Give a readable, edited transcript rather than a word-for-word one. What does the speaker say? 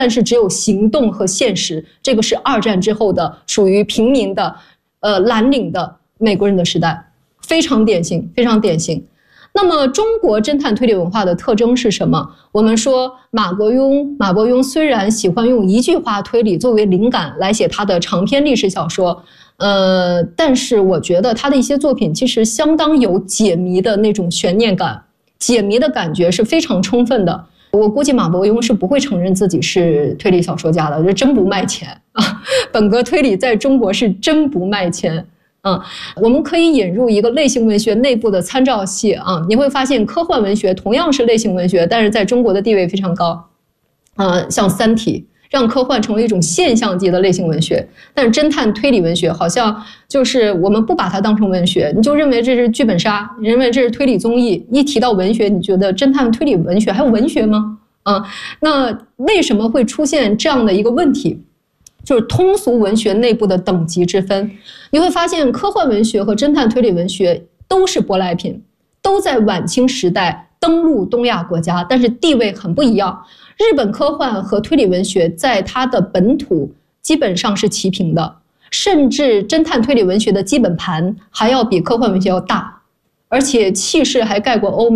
但是只有行动和现实，这个是二战之后的属于平民的蓝领的美国人的时代，非常典型，非常典型。那么中国侦探推理文化的特征是什么？我们说马伯庸虽然喜欢用一句话推理作为灵感来写他的长篇历史小说，但是我觉得他的一些作品其实相当有解谜的那种悬念感，解谜的感觉是非常充分的。我估计马伯庸是不会承认自己是推理小说家的，这真不卖钱啊！本格推理在中国是真不卖钱。我们可以引入一个类型文学内部的参照系啊，你会发现科幻文学同样是类型文学，但是在中国的地位非常高。像《三体》让科幻成为一种现象级的类型文学，但是侦探推理文学好像就是我们不把它当成文学，你就认为这是剧本杀，你认为这是推理综艺。一提到文学，你觉得侦探推理文学还有文学吗？那为什么会出现这样的一个问题？就是通俗文学内部的等级之分。你会发现科幻文学和侦探推理文学都是舶来品，都在晚清时代登陆东亚国家，但是地位很不一样。日本科幻和推理文学在它的本土基本上是齐平的，甚至侦探推理文学的基本盘还要比科幻文学要大，而且气势还盖过欧美。